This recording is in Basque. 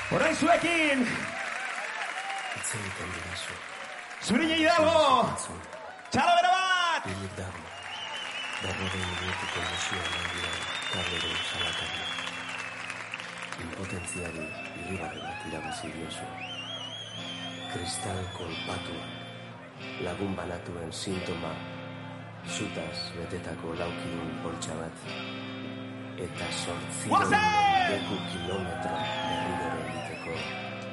Orain zuekin! Itzegiten dirazu. Zurine Hidalgo! Txalo bera bat! Hilik dago. Berrogei minutuko musioa nahian kablero salakaria. Impotentziari irribarre bat irabazi diozu. Kristal kolpatua. Lagun banatuen sintoma. Zutaz betetako laukidun poltsa bat. Eta 800 kilometro berriro egiteko